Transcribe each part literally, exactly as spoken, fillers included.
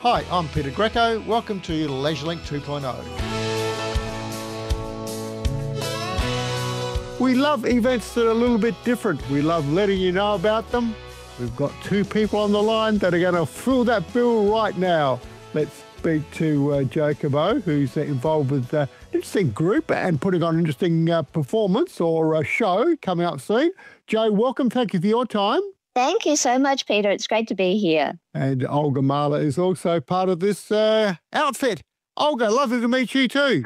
Hi, I'm Peter Greco. Welcome to LeisureLink two point oh. We love events that are a little bit different. We love letting you know about them. We've got two people on the line that are going to fill that bill right now. Let's speak to uh, Joe Cabot, who's uh, involved with uh, an interesting group and putting on an interesting uh, performance or a show coming up soon. Joe, welcome. Thank you for your time. Thank you so much, Peter. It's great to be here. And Olga Mahler is also part of this uh, outfit. Olga, lovely to meet you too.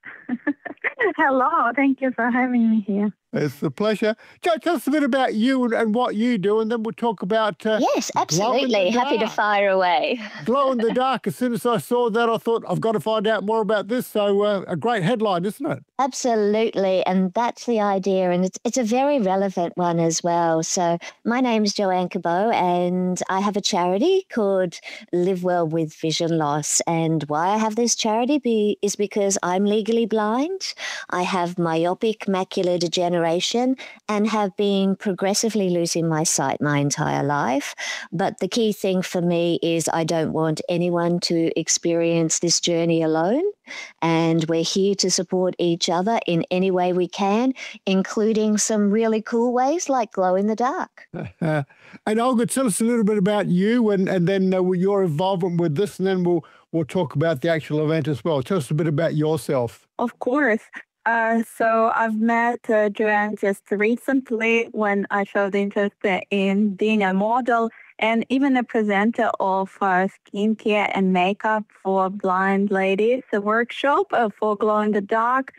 Hello. Thank you for having me here. It's a pleasure. Joe, tell us a bit about you and, and what you do, and then we'll talk about... Uh, yes, absolutely. Happy to fire away. Glow in the dark. As soon as I saw that, I thought, I've got to find out more about this. So uh, a great headline, isn't it? Absolutely. And that's the idea. And it's, it's a very relevant one as well. So my name's Joanne Cabot, and I have a charity called Live Well with Vision Loss. And why I have this charity be, is because I'm legally blind. I have myopic macular degeneration and have been progressively losing my sight my entire life. But the key thing for me is I don't want anyone to experience this journey alone. And we're here to support each other in any way we can, including some really cool ways like glow in the dark. Uh, and Olga, tell us a little bit about you and, and then uh, your involvement with this, and then we'll, we'll talk about the actual event as well. Tell us a bit about yourself. Of course. Uh, so I've met uh, Joanne just recently when I showed interest in being a model and even a presenter of uh, skincare and makeup for blind ladies, a workshop uh, for glow in the dark.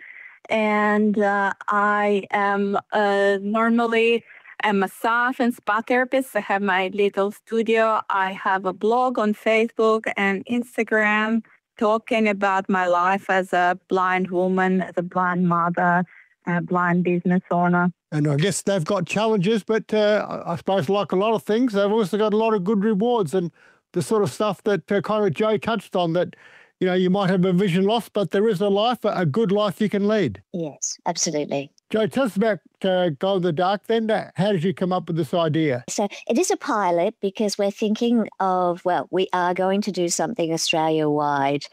And uh, I am uh, normally a massage and spa therapist. I have my little studio. I have a blog on Facebook and Instagram, talking about my life as a blind woman, as a blind mother, a blind business owner. And I guess they've got challenges, but uh, I suppose like a lot of things, they've also got a lot of good rewards and the sort of stuff that uh, kind of Joe touched on, that, you know, you might have a vision loss, but there is a life, a good life you can lead. Yes, absolutely. Joe, tell us about uh, Glow in the Dark then. How did you come up with this idea? So it is a pilot because we're thinking of, well, we are going to do something Australia-wide,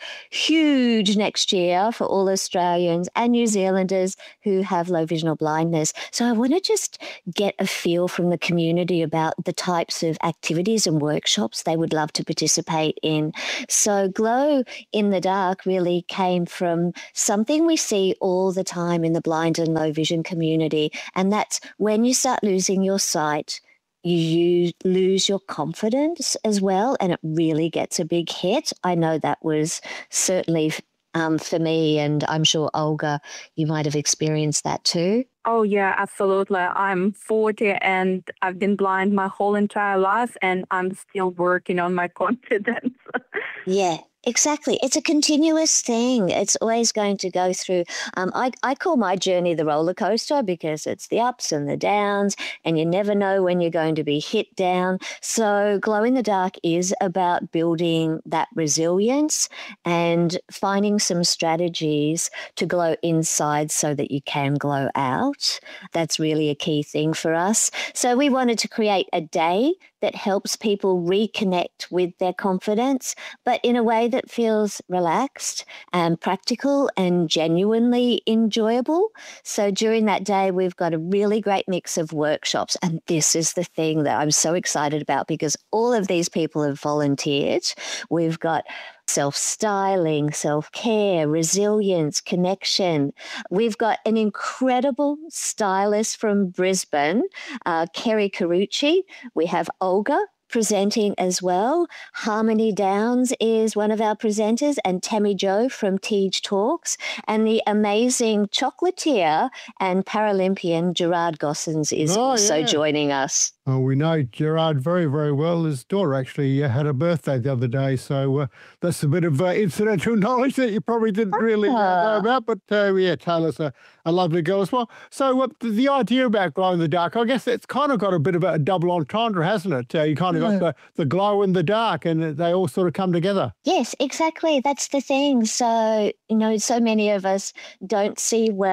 huge next year for all Australians and New Zealanders who have low vision or blindness. So I want to just get a feel from the community about the types of activities and workshops they would love to participate in. So Glow in the Dark really came from something we see all the time in the blind and low vision community, and that's when you start losing your sight, you use, lose your confidence as well, and it really gets a big hit. I know that was certainly um, for me, and I'm sure, Olga, you might have experienced that too. Oh, yeah, absolutely. I'm forty and I've been blind my whole entire life, and I'm still working on my confidence. Yeah. Exactly. It's a continuous thing. It's always going to go through. Um, I, I call my journey the roller coaster because it's the ups and the downs, and you never know when you're going to be hit down. So Glow in the Dark is about building that resilience and finding some strategies to glow inside so that you can glow out. That's really a key thing for us. So we wanted to create a day that helps people reconnect with their confidence, but in a way that feels relaxed and practical and genuinely enjoyable. So during that day, we've got a really great mix of workshops. And this is the thing that I'm so excited about because all of these people have volunteered. We've got self-styling, self-care, resilience, connection. We've got an incredible stylist from Brisbane, uh, Kerry Carucci. We have Olga presenting as well. Harmony Downs is one of our presenters, and Tammy Joe from Teej Talks, and the amazing chocolatier and Paralympian Gerard Gossens is oh, also yeah. joining us. Well, we know Gerard very, very well. His daughter actually uh, had a birthday the other day, so uh, that's a bit of uh, incidental knowledge that you probably didn't really uh, know about. But uh, yeah, Taylor's a, a lovely girl as well. So uh, the idea about glow in the dark, I guess it's kind of got a bit of a double entendre, hasn't it? Uh, you kind of got the, the glow in the dark, and they all sort of come together. Yes, exactly. That's the thing. So, you know, so many of us don't see well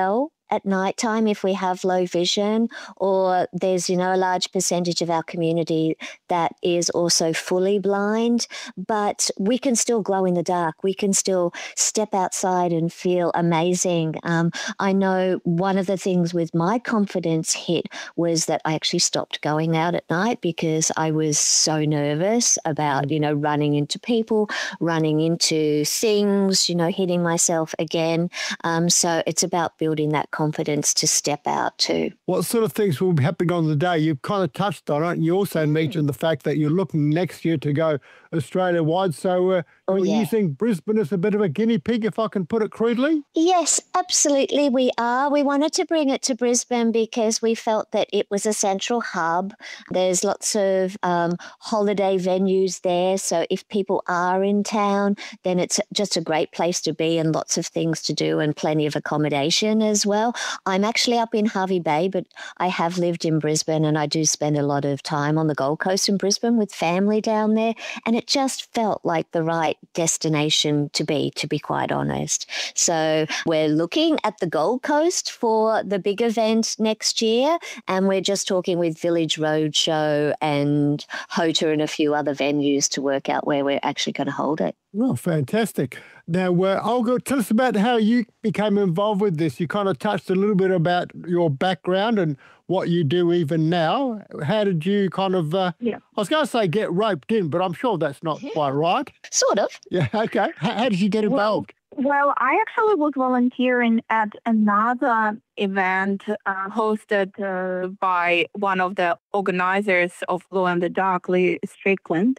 at night time if we have low vision, or there's, you know, a large percentage of our community that is also fully blind, but we can still glow in the dark. We can still step outside and feel amazing. Um, I know one of the things with my confidence hit was that I actually stopped going out at night because I was so nervous about, you know, running into people, running into things, you know, hitting myself again. Um, so it's about building that confidence to step out too. What sort of things will be happening on the day? You've kind of touched on it, and you also Mm. mentioned the fact that you're looking next year to go Australia-wide. So uh, Oh, we're yeah. using Brisbane as a bit of a guinea pig, if I can put it crudely. Yes, absolutely, we are. We wanted to bring it to Brisbane because we felt that it was a central hub. There's lots of um, holiday venues there. So if people are in town, then it's just a great place to be and lots of things to do and plenty of accommodation as well. I'm actually up in Hervey Bay, but I have lived in Brisbane and I do spend a lot of time on the Gold Coast in Brisbane with family down there. And it just felt like the right destination to be, to be quite honest. So we're looking at the Gold Coast for the big event next year, and we're just talking with Village Roadshow and Hota and a few other venues to work out where we're actually going to hold it. Oh, fantastic. Now, uh, Olga, tell us about how you became involved with this. You kind of touched a little bit about your background and what you do even now. How did you kind of, uh, Yeah. I was going to say get roped in, but I'm sure that's not quite right. Sort of. Yeah, okay. How, how did you get involved? Well, I actually was volunteering at another event uh, hosted uh, by one of the organizers of Glow in the Dark, Lee Strickland.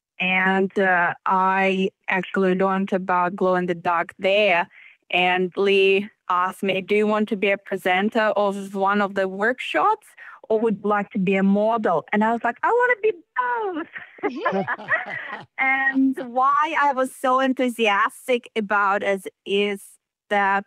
And uh, I actually learned about Glow in the Dark there. And Lee asked me, do you want to be a presenter of one of the workshops or would you like to be a model? And I was like, I want to be both. And why I was so enthusiastic about it is that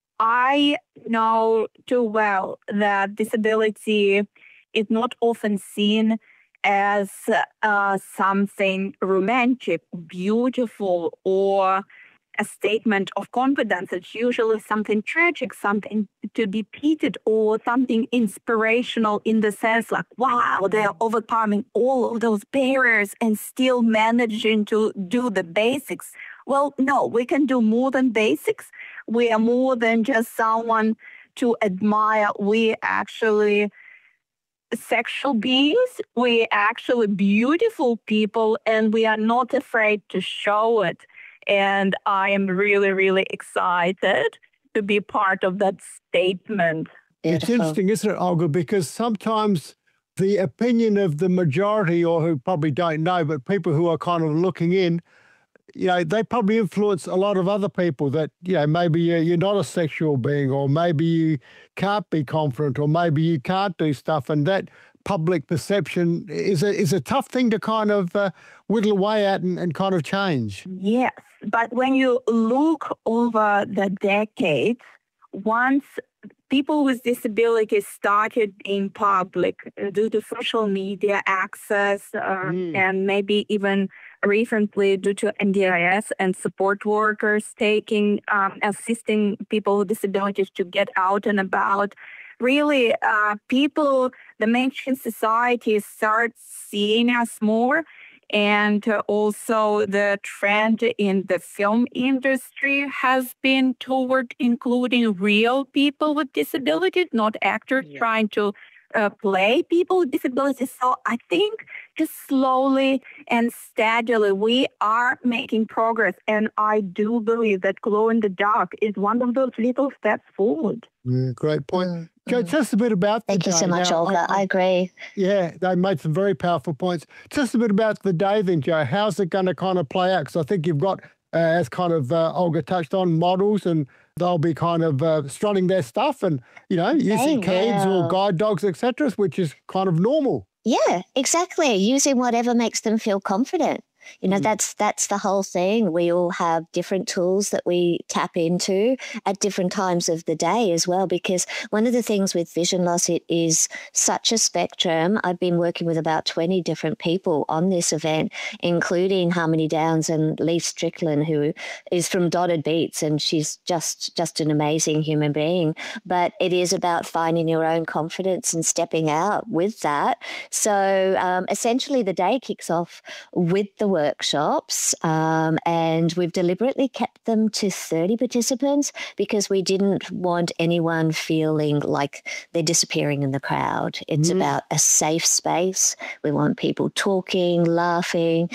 I know too well that disability is not often seen as uh, something romantic, beautiful, or a statement of confidence. It's usually something tragic, something to be pitied, or something inspirational in the sense like, wow, they're overcoming all of those barriers and still managing to do the basics. Well, no, we can do more than basics. We are more than just someone to admire. We actually sexual beings. We're actually beautiful people, and we are not afraid to show it. And I am really, really excited to be part of that statement. It's Beautiful. interesting, isn't it, Olga? Because sometimes the opinion of the majority, or who probably don't know, but people who are kind of looking in, you know, they probably influence a lot of other people that, you know, maybe you're, you're not a sexual being, or maybe you can't be confident, or maybe you can't do stuff. And that public perception is a, is a tough thing to kind of uh, whittle away at and, and kind of change. Yes, but when you look over the decades, once people with disabilities started in public uh, due to social media access uh, Mm. and maybe even recently due to N D I S and support workers taking, um, assisting people with disabilities to get out and about, really uh, people, the mainstream society starts seeing us more. And uh, also the trend in the film industry has been toward including real people with disabilities, not actors Yeah. trying to uh, play people with disabilities. So I think just slowly and steadily we are making progress. And I do believe that Glow in the Dark is one of those little steps forward. Yeah, great point. Mm, Joe, mm. tell us a bit about the Thank you so day. much, Now, Olga. I- I agree. Yeah, they made some very powerful points. Tell us a bit about the day then, Joe. How's it going to kind of play out? Because I think you've got, uh, as kind of uh, Olga touched on, models, and they'll be kind of uh, strutting their stuff and, you know, using kids or will. guide dogs, et cetera, which is kind of normal. Yeah, exactly. Using whatever makes them feel confident. You know, Mm. that's that's the whole thing. We all have different tools that we tap into at different times of the day as well, because one of the things with vision loss, it is such a spectrum. I've been working with about twenty different people on this event, including Harmony Downs and Lee Strickland, who is from Dotted Beats, and she's just just an amazing human being. But it is about finding your own confidence and stepping out with that. So um, essentially the day kicks off with the workshops, um, and we've deliberately kept them to thirty participants because we didn't want anyone feeling like they're disappearing in the crowd. It's Mm. about a safe space. We want people talking, laughing,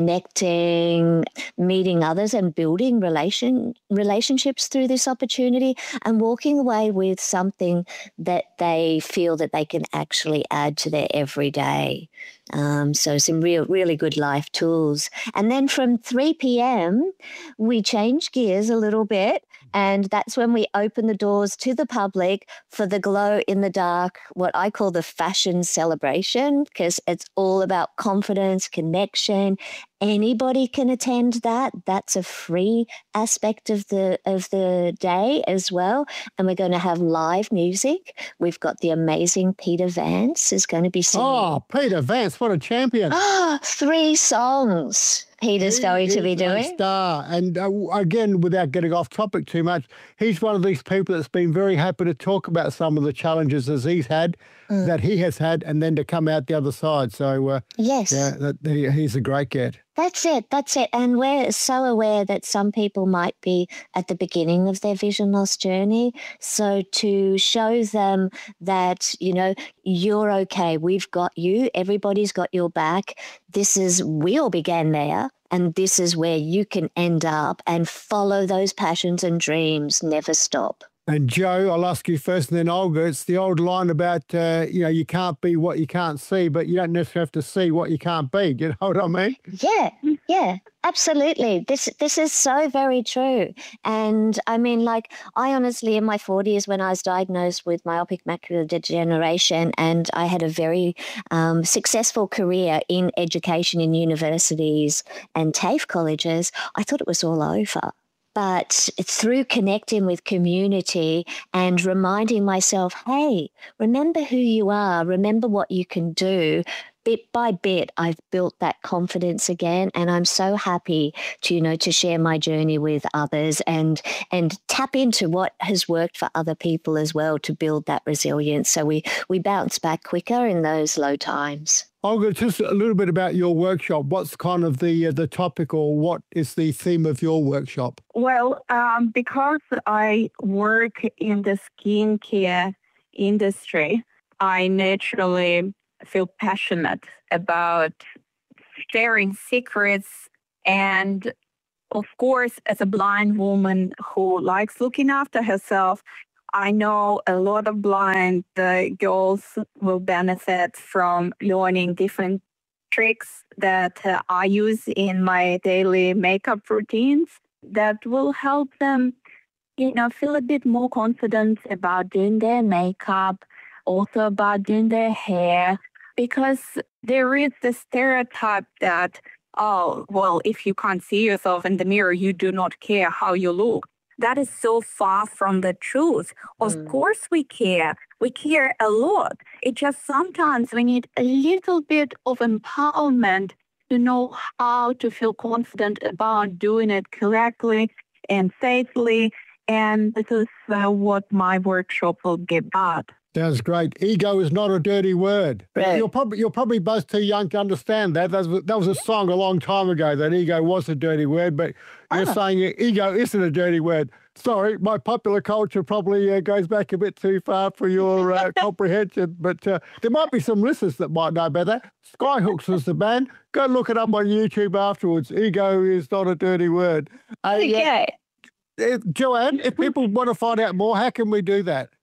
connecting, meeting others and building relation relationships through this opportunity, and walking away with something that they feel that they can actually add to their everyday. Um, so some real, really good life tools. And then from three p.m., we change gears a little bit. And that's when we open the doors to the public for the glow in the dark, what I call the fashion celebration, because it's all about confidence, connection. Anybody can attend that. That's a free aspect of the of the day as well. And we're going to have live music. We've got the amazing Peter Vance is going to be singing. Oh, Peter Vance, what a champion. Ah, three songs Peter's He going to be is a doing. star. And uh, again, without getting off topic too much, he's one of these people that's been very happy to talk about some of the challenges as he's had, Mm. that he has had, and then to come out the other side. So, uh, Yes. yeah, that, he, he's a great get. That's it. That's it. And we're so aware that some people might be at the beginning of their vision loss journey. So to show them that, you know, you're okay. We've got you. Everybody's got your back. This is, we all began there. And this is where you can end up, and follow those passions and dreams. Never stop. And Joe, I'll ask you first and then Olga. It's the old line about, uh, you know, you can't be what you can't see, but you don't necessarily have to see what you can't be. Do you know what I mean? Yeah, yeah, absolutely. This this is so very true. And I mean, like, I honestly, in my forties, when I was diagnosed with myopic macular degeneration, and I had a very um, successful career in education in universities and TAFE colleges, I thought it was all over. But through connecting with community and reminding myself, hey, remember who you are, remember what you can do, bit by bit, I've built that confidence again. And I'm so happy to, you know, to share my journey with others and and tap into what has worked for other people as well to build that resilience. So we, we bounce back quicker in those low times. Olga, just a little bit about your workshop. What's kind of the uh, the topic, or what is the theme of your workshop? Well, um, because I work in the skincare industry, I naturally feel passionate about sharing secrets. And of course, as a blind woman who likes looking after herself, I know a lot of blind uh, girls will benefit from learning different tricks that uh, I use in my daily makeup routines that will help them, you know, feel a bit more confident about doing their makeup, also about doing their hair, because there is the stereotype that, oh, well, if you can't see yourself in the mirror, you do not care how you look. That is so far from the truth. Of Mm. course we care. We care a lot. It just sometimes we need a little bit of empowerment to know how to feel confident about doing it correctly and safely. And this is uh, what my workshop will be about. Sounds great. Ego is not a dirty word. Right. You're probably you're probably both too young to understand that. That was, that was a song a long time ago that ego was a dirty word, but you're Ah. saying ego isn't a dirty word. Sorry, my popular culture probably uh, goes back a bit too far for your uh, comprehension, but uh, there might be some listeners that might know better. Skyhooks was the band. Go look it up on YouTube afterwards. Ego is not a dirty word. Uh, yeah, Okay. uh, Joanne, if people want to find out more, how can we do that?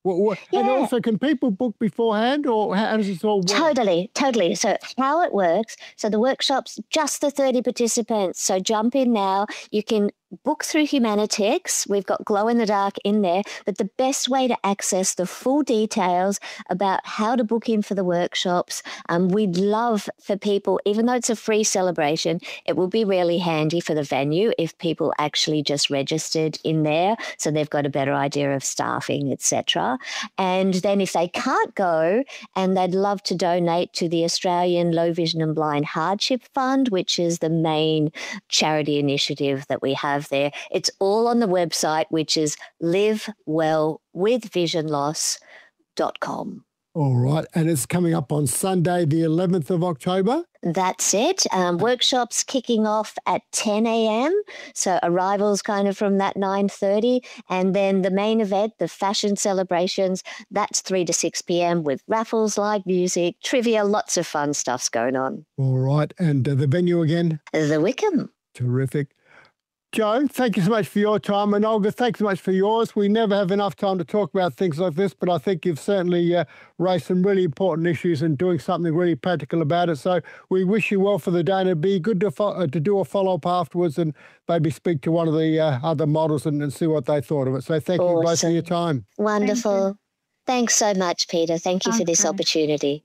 What, what, and Yeah. also, can people book beforehand, or how, how does this all work? Totally, totally. So how it works, so the workshop's just the thirty participants. So jump in now. You can book through Humanitix. We've got Glow in the Dark in there. But the best way to access the full details about how to book in for the workshops, um, we'd love for people, even though it's a free celebration, it will be really handy for the venue if people actually just registered in there, so they've got a better idea of staffing, et cetera. And then if they can't go and they'd love to donate to the Australian Low Vision and Blind Hardship Fund, which is the main charity initiative that we have there, it's all on the website, which is live well with vision loss dot com. All right. And it's coming up on Sunday, the eleventh of October. That's it. Um, workshops kicking off at ten a.m. So arrivals kind of from that nine thirty. And then the main event, the fashion celebrations, that's three to six p.m. with raffles, live music, trivia, lots of fun stuff's going on. All right. And uh, the venue again? The Wickham. Terrific. Joe, thank you so much for your time. And Olga, thanks so much for yours. We never have enough time to talk about things like this, but I think you've certainly uh, raised some really important issues and doing something really practical about it. So we wish you well for the day, and it'd be good to, fo- uh, to do a follow-up afterwards and maybe speak to one of the uh, other models and, and see what they thought of it. So thank you both for your time. Wonderful. Thank Thanks so much, Peter. Thank you for this Okay. opportunity.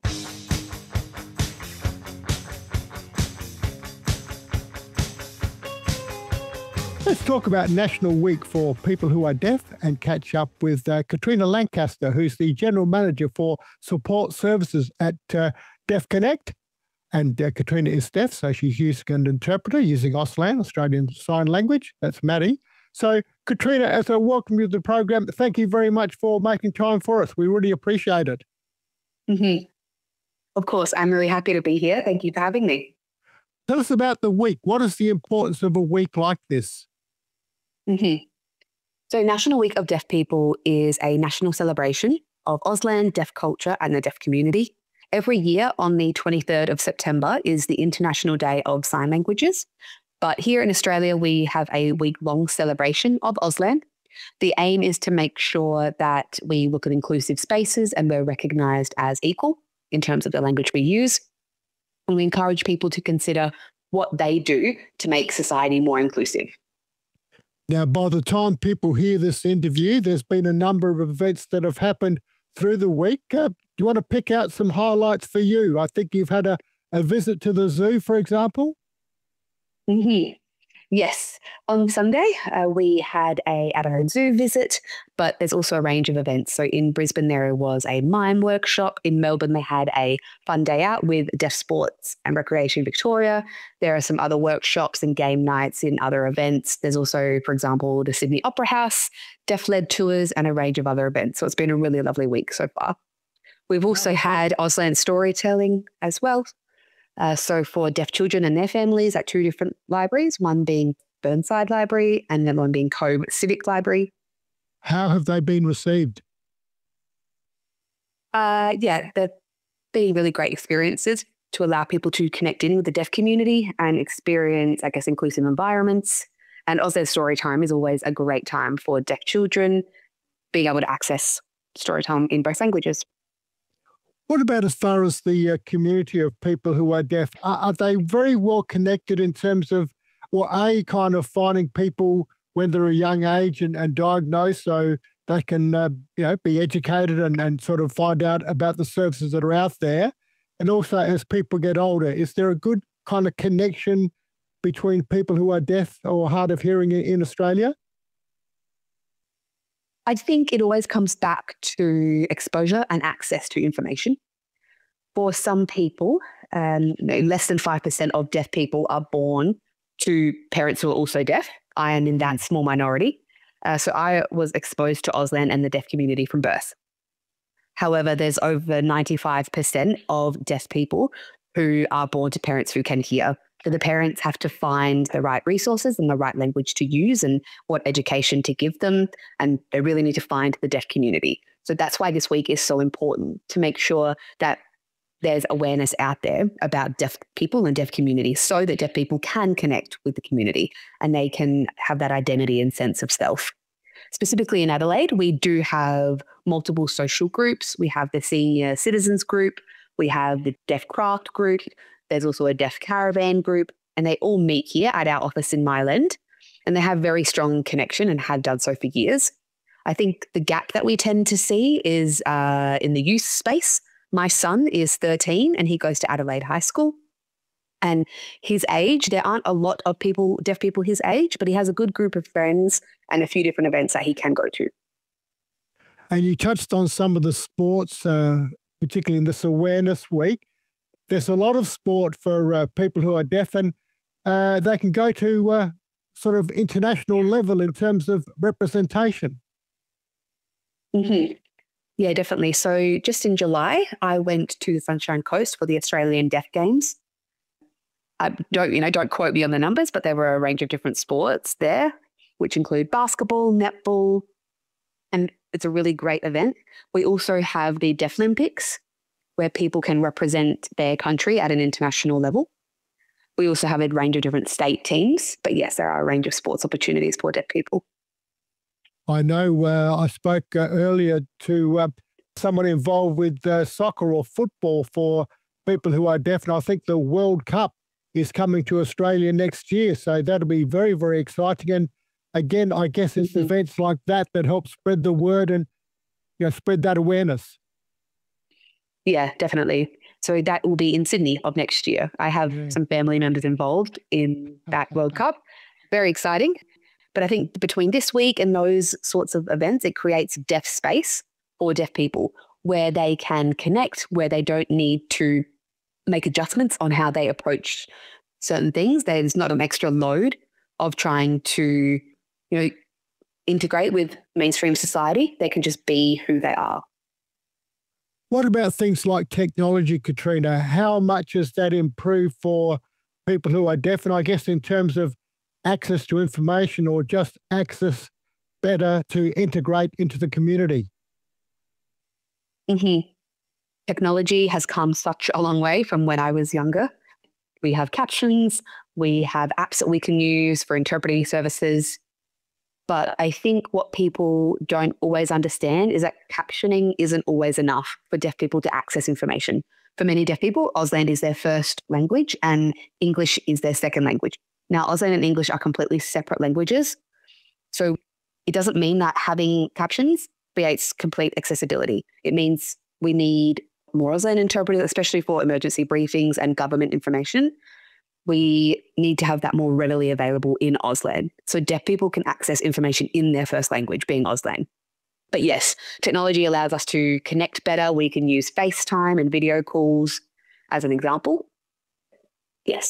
Let's talk about National Week for People Who Are Deaf and catch up with uh, Katrina Lancaster, who's the General Manager for Support Services at uh, Deaf Connect. And uh, Katrina is deaf, so she's using an interpreter using Auslan, Australian Sign Language. That's Maddie. So, Katrina, as I welcome you to the program, thank you very much for making time for us. We really appreciate it. Mm-hmm. Of course, I'm really happy to be here. Thank you for having me. Tell us about the week. What is the importance of a week like this? Mm-hmm. So National Week of Deaf People is a national celebration of Auslan, deaf culture and the deaf community. Every year on the twenty-third of September is the International Day of Sign Languages. But here in Australia, we have a week-long celebration of Auslan. The aim is to make sure that we look at inclusive spaces and we're recognised as equal in terms of the language we use. And we encourage people to consider what they do to make society more inclusive. Now, by the time people hear this interview, there's been a number of events that have happened through the week. Uh, do you want to pick out some highlights for you? I think you've had a, a visit to the zoo, for example. Mm-hmm. Yes. On Sunday, uh, we had a Adelaide Zoo visit, but there's also a range of events. So in Brisbane, there was a mime workshop. In Melbourne, they had a fun day out with Deaf Sports and Recreation Victoria. There are some other workshops and game nights in other events. There's also, for example, the Sydney Opera House, deaf-led tours, and a range of other events. So it's been a really lovely week so far. We've also had Auslan storytelling as well. Uh, so for deaf children and their families at two different libraries, one being Burnside Library and then one being Cove Civic Library. How have they been received? Uh, yeah, they've been really great experiences to allow people to connect in with the deaf community and experience, I guess, inclusive environments. And Auslan Storytime is always a great time for deaf children being able to access storytime in both languages. What about as far as the uh, community of people who are deaf? Are, are they very well connected in terms of, or A, kind of finding people when they're a young age and, and diagnosed so they can, uh, you know, be educated and, and sort of find out about the services that are out there? And also as people get older, is there a good kind of connection between people who are deaf or hard of hearing in, in Australia? I think it always comes back to exposure and access to information. For some people, um, you know, less than five percent of deaf people are born to parents who are also deaf. I am in that small minority. Uh, so I was exposed to Auslan and the deaf community from birth. However, there's over ninety-five percent of deaf people who are born to parents who can hear. So the parents have to find the right resources and the right language to use and what education to give them. And they really need to find the deaf community. So that's why this week is so important, to make sure that there's awareness out there about deaf people and deaf communities so that deaf people can connect with the community and they can have that identity and sense of self. specifically in Adelaide, we do have multiple social groups. We have the senior citizens group. We have the deaf craft group. There's also a deaf caravan group, and they all meet here at our office in Myland, and they have very strong connection and have done so for years. I think the gap that we tend to see is uh, in the youth space. My son is thirteen and he goes to Adelaide High School. And his age, there aren't a lot of people, deaf people his age, but he has a good group of friends and a few different events that he can go to. And you touched on some of the sports, uh, particularly in this awareness week. There's a lot of sport for uh, people who are deaf, and uh, they can go to uh, sort of international level in terms of representation. Mm-hmm. Yeah, definitely. So just in July, I went to the Sunshine Coast for the Australian Deaf Games. I don't, you know, don't quote me on the numbers, but there were a range of different sports there, which include basketball, netball, and it's a really great event. We also have the Deaflympics, where people can represent their country at an international level. We also have a range of different state teams, but yes, there are a range of sports opportunities for deaf people. I know uh, I spoke uh, earlier to uh, someone involved with uh, soccer or football for people who are deaf, and I think the World Cup is coming to Australia next year. So that'll be very, very exciting. And again, I guess it's mm-hmm. events like that that help spread the word and, you know, spread that awareness. Yeah, definitely. So that will be in Sydney of next year. I have yeah. some family members involved in that World Cup. Very exciting. But I think between this week and those sorts of events, it creates deaf space for deaf people where they can connect, where they don't need to make adjustments on how they approach certain things. There's not an extra load of trying to, you know, integrate with mainstream society. They can just be who they are. What about things like technology, Katrina? How much has that improved for people who are deaf? And I guess in terms of access to information or just access better to integrate into the community? Mm-hmm. Technology has come such a long way from when I was younger. We have captions, we have apps that we can use for interpreting services. But I think what people don't always understand is that captioning isn't always enough for deaf people to access information. For many deaf people, Auslan is their first language and English is their second language. Now, Auslan and English are completely separate languages. So it doesn't mean that having captions creates complete accessibility. It means we need more Auslan interpreters, especially for emergency briefings and government information. We need to have that more readily available in Auslan so deaf people can access information in their first language, being Auslan. But yes, technology allows us to connect better. We can use FaceTime and video calls as an example. Yes.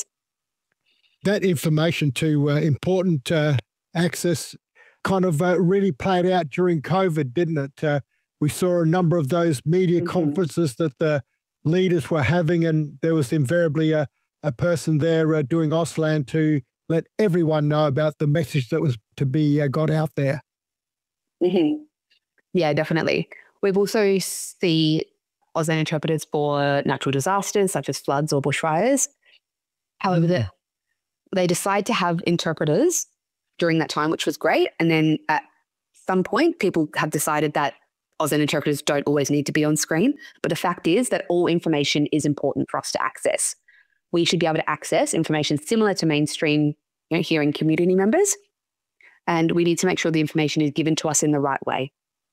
That information to uh, important uh, access kind of uh, really played out during COVID, didn't it? Uh, we saw a number of those media mm-hmm. conferences that the leaders were having, and there was invariably a, a person there uh, doing Auslan to let everyone know about the message that was to be uh, got out there. Mm-hmm. Yeah, definitely. We've also seen Auslan interpreters for natural disasters such as floods or bushfires. However, mm-hmm. the, they decide to have interpreters during that time, which was great. And then at some point, people have decided that Auslan interpreters don't always need to be on screen. But the fact is that all information is important for us to access. We should be able to access information similar to mainstream, you know, hearing community members. And we need to make sure the information is given to us in the right way.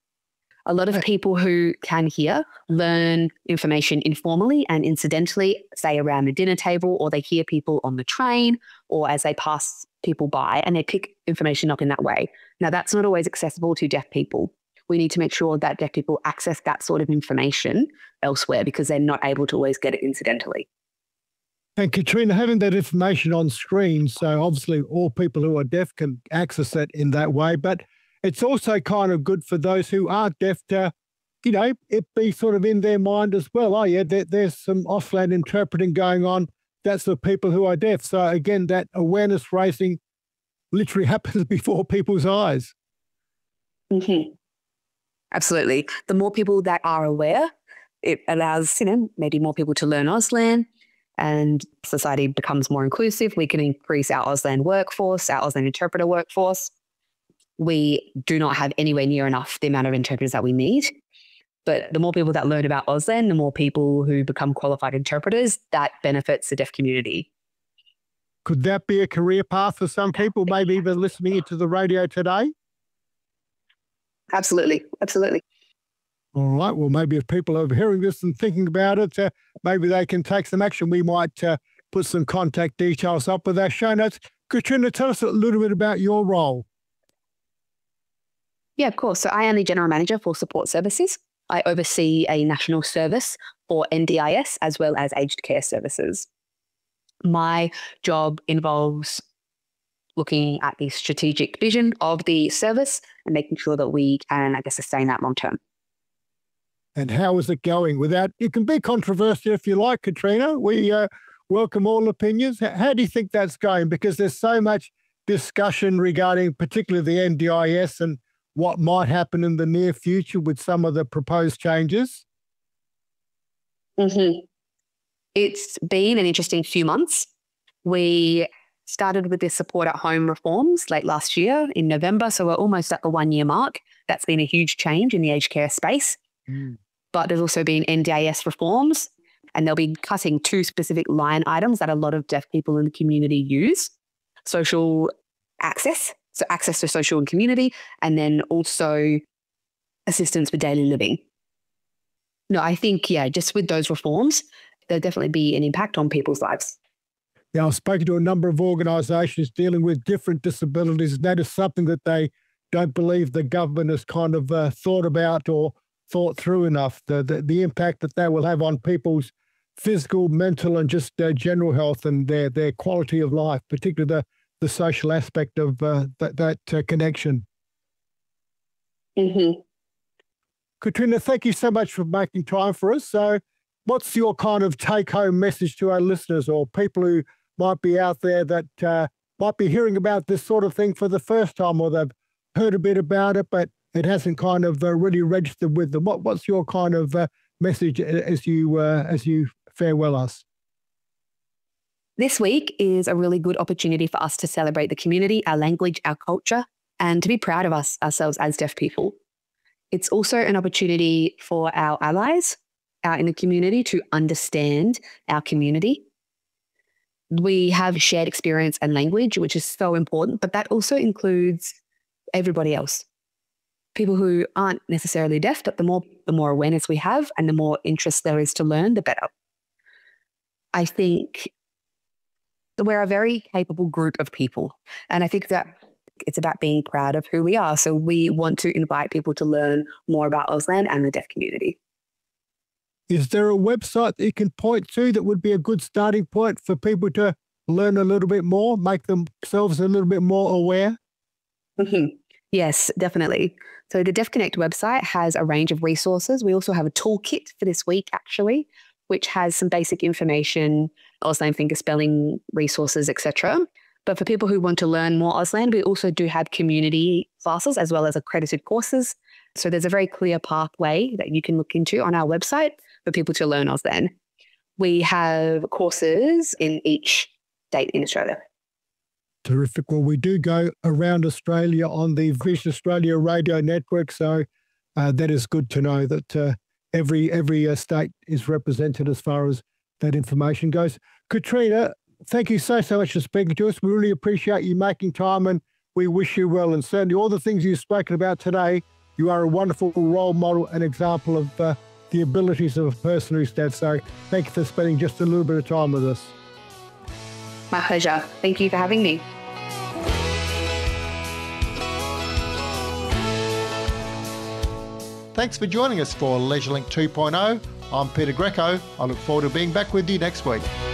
A lot of people who can hear learn information informally and incidentally, say around the dinner table, or they hear people on the train, or as they pass people by, and they pick information up in that way. Now, that's not always accessible to deaf people. We need to make sure that deaf people access that sort of information elsewhere because they're not able to always get it incidentally. And Katrina, having that information on screen, so obviously all people who are deaf can access it in that way, but it's also kind of good for those who are deaf to, you know, it be sort of in their mind as well. Oh, yeah, there, there's some Auslan interpreting going on. That's for people who are deaf. So again, that awareness raising literally happens before people's eyes. Mm-hmm. Absolutely. The more people that are aware, it allows, you know, maybe more people to learn Auslan, and society becomes more inclusive. We can increase our Auslan workforce, our Auslan interpreter workforce. we do not have anywhere near enough the amount of interpreters that we need. But the more people that learn about Auslan, the more people who become qualified interpreters, that benefits the deaf community. Could that be a career path for some people, maybe even listening into the radio today? Absolutely. Absolutely. All right. Well, maybe if people are hearing this and thinking about it, uh, maybe they can take some action. We might uh, put some contact details up with our show notes. Katrina, tell us a little bit about your role. Yeah, of course. So I am the General Manager for Support Services. I oversee a national service for N D I S as well as aged care services. My job involves looking at the strategic vision of the service and making sure that we can, I guess, sustain that long term. And how is it going? Without, it can be controversial if you like, Katrina. We uh, welcome all opinions. How do you think that's going? Because there's so much discussion regarding particularly the N D I S and what might happen in the near future with some of the proposed changes. Mm-hmm. It's been an interesting few months. We started with the support at home reforms late last year in November, so we're almost at the one-year mark. That's been a huge change in the aged care space. Mm. But there's also been N D I S reforms, and they'll be cutting two specific line items that a lot of deaf people in the community use. Social access, so access to social and community, and then also assistance with daily living. No, I think, yeah, just with those reforms, there'll definitely be an impact on people's lives. Yeah, I've spoken to a number of organisations dealing with different disabilities, and that is something that they don't believe the government has kind of uh, thought about or thought through enough, the, the, the impact that that will have on people's physical, mental, and just uh, general health and their, their quality of life, particularly the, the social aspect of uh, that, that uh, connection. Mm-hmm. Katrina, thank you so much for making time for us. So what's your kind of take-home message to our listeners or people who might be out there that uh, might be hearing about this sort of thing for the first time, or they've heard a bit about it, but it hasn't kind of uh, really registered with them? What, what's your kind of uh, message as you uh, as you farewell us? This week is a really good opportunity for us to celebrate the community, our language, our culture, and to be proud of us ourselves as deaf people. It's also an opportunity for our allies out in the community to understand our community. We have shared experience and language, which is so important, but that also includes everybody else. People who aren't necessarily deaf, but the more, the more awareness we have and the more interest there is to learn, the better. I think we're a very capable group of people, and I think that it's about being proud of who we are. So we want to invite people to learn more about Auslan and the deaf community. Is there a website that you can point to that would be a good starting point for people to learn a little bit more, make themselves a little bit more aware? Mm-hmm. Yes, definitely. So the Deaf Connect website has a range of resources. We also have a toolkit for this week, actually, which has some basic information, Auslan fingerspelling resources, et cetera. But for people who want to learn more Auslan, we also do have community classes as well as accredited courses. So there's a very clear pathway that you can look into on our website for people to learn Auslan. We have courses in each state in Australia. Terrific. Well, we do go around Australia on the Vision Australia radio network, so uh, that is good to know that uh, every every uh, state is represented as far as that information goes. Katrina, thank you so, so much for speaking to us. We really appreciate you making time, and we wish you well. And certainly all the things you've spoken about today, you are a wonderful role model and example of uh, the abilities of a person who's deaf. So thank you for spending just a little bit of time with us. My pleasure. Thank you for having me. Thanks for joining us for LeisureLink two point oh. I'm Peter Greco. I look forward to being back with you next week.